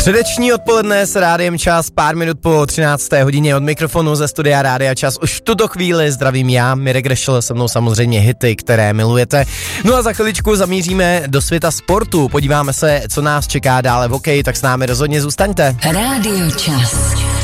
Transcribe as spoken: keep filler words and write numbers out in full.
Středeční odpoledne s Rádiem Čas, pár minut po třinácté hodině od mikrofonu ze studia Rádia Čas. Už v tuto chvíli zdravím já, Mirek Rešel, se mnou samozřejmě hity, které milujete. No a za chviličku zamíříme do světa sportu, podíváme se, co nás čeká dále v hokeji, tak s námi rozhodně zůstaňte. Rádio Čas.